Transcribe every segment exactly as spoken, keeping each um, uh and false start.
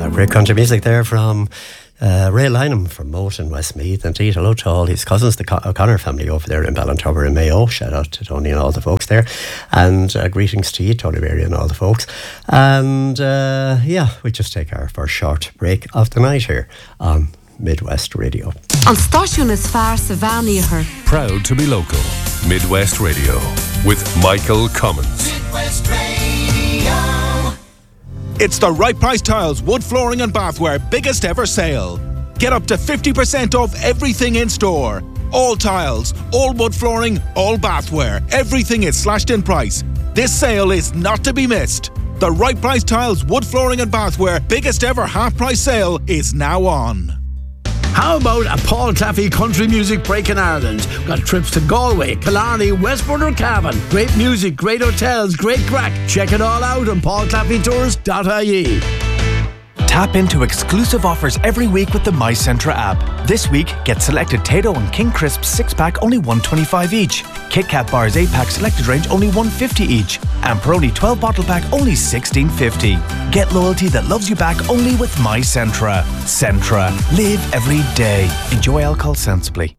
Great country music there from uh, Ray Lynham from Moulton, Westmeath. Indeed, hello to all his cousins, the Con- O'Connor family over there in Ballintober and Mayo. Shout out to Tony and all the folks there. And uh, greetings to you, Tony Mary and all the folks. And uh, yeah, we just take our first short break of the night here on Midwest Radio. On Stáisiún is fearr sa bhean. Proud to be local. Midwest Radio with Michael Cummins. Midwest Radio. It's the Right Price Tiles Wood Flooring and Bathware biggest ever sale. Get up to fifty percent off everything in store. All tiles, all wood flooring, all bathware. Everything is slashed in price. This sale is not to be missed. The Right Price Tiles Wood Flooring and Bathware biggest ever half price sale is now on. How about a Paul Claffey country music break in Ireland? We've got trips to Galway, Killarney, Westport or Cavan. Great music, great hotels, great crack. Check it all out on paul claffey tours dot I E. Tap into exclusive offers every week with the MyCentra app. This week, get selected Tayto and King Crisp six pack only one twenty-five each. Kit Kat bars eight pack selected range only one fifty each. And Peroni twelve bottle pack only sixteen fifty. Get loyalty that loves you back only with MyCentra. Centra. Live every day. Enjoy alcohol sensibly.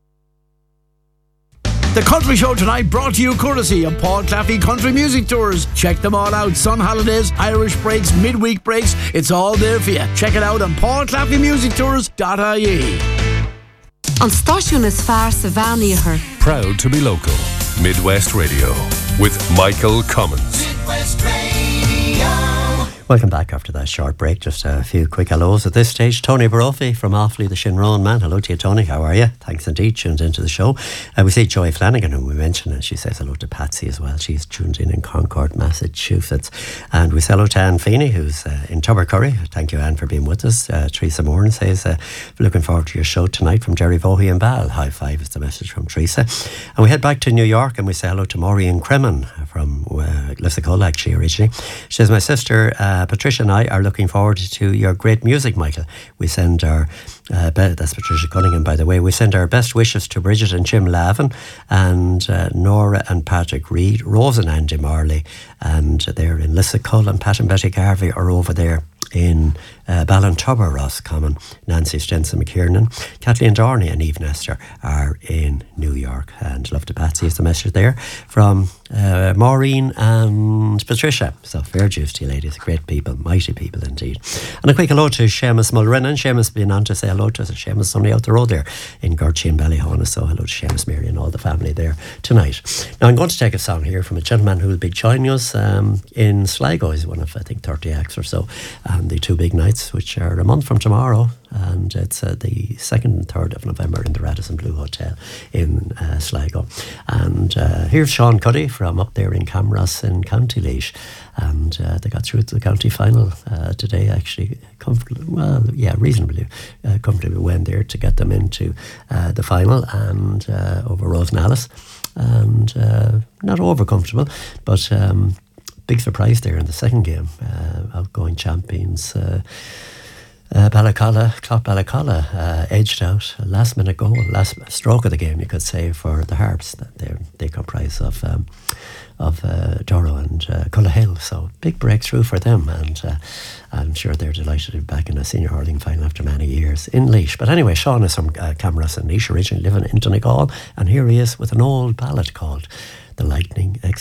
The Country Show tonight brought to you courtesy of Paul Claffey Country Music Tours. Check them all out. Sun holidays, Irish breaks, midweek breaks. It's all there for you. Check it out on paul claffey music tours dot I E. On Stáisiún is fearr sa bhean. Proud to be local. Midwest Radio with Michael Cummins. Midwest Radio. Welcome back after that short break. Just a few quick hellos at this stage. Tony Baroffi from Offaly, the Shinrone man. Hello to you, Tony. How are you? Thanks indeed. Tuned into the show. Uh, we see Joy Flanagan, whom we mentioned, and she says hello to Patsy as well. She's tuned in in Concord, Massachusetts. And we say hello to Anne Feeney, who's uh, in Tubbercurry. Thank you, Anne, for being with us. Uh, Teresa Moran says, uh, looking forward to your show tonight from Jerry Vohey and Ball. High five is the message from Teresa. And we head back to New York and we say hello to Maureen Cremin from uh, Lissacull, actually, originally. She says, my sister uh, Patricia and I are looking forward to your great music, Michael. We send our, uh, be- that's Patricia Cunningham, by the way, we send our best wishes to Bridget and Jim Lavin and uh, Nora and Patrick Reid, Rose and Andy Marley, and they're in Lissacull, and Pat and Betty Garvey are over there in uh, Ballintober, Roscommon. Nancy Stenson McKiernan, Kathleen Dorney and Eve Nestor are in New York. And love to Patsy is the message there from uh, Maureen and Patricia. So fair dues to you ladies, great people, mighty people indeed. And a quick hello to Seamus Mulrennan. Seamus been on to say hello to us. Seamus only out the road there in Gorchy and Ballyhona. So hello to Seamus, Mary and all the family there tonight. Now I'm going to take a song here from a gentleman who will be joining us um, in Sligo. He's one of I think thirty acts or so. And the two big nights, which are a month from tomorrow, and it's uh, the second and third of November in the Radisson Blue Hotel in uh, Sligo. And uh, here's Sean Cuddy from up there in Camross in County Laois, and uh, they got through to the county final uh, today, actually comfortably, well, yeah, reasonably uh, comfortably went there to get them into uh, the final, and uh, over Rosenallis, and uh, not over comfortable, but um, big surprise there in the second game. Uh, outgoing champions uh, uh, Ballacalla, Clough Ballacalla uh, edged out a last minute goal, last stroke of the game, you could say, for the Harps. They they comprise of um, of uh, Doro and uh, Cullahill, so big breakthrough for them, and uh, I'm sure they're delighted to be back in a senior hurling final after many years in Laois. But anyway, Sean is from uh, Camross and Laois, originally living in Donegal, and here he is with an old ballad called The Lightning X.